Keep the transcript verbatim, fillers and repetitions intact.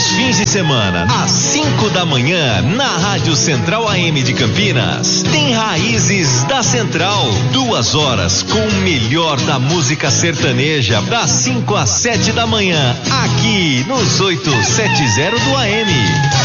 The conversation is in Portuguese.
fins de semana, às cinco da manhã, na Rádio Central A M de Campinas, tem Raízes da Central. Duas horas com o melhor da música sertaneja, das cinco às sete da manhã, aqui nos oitocentos e setenta do A M.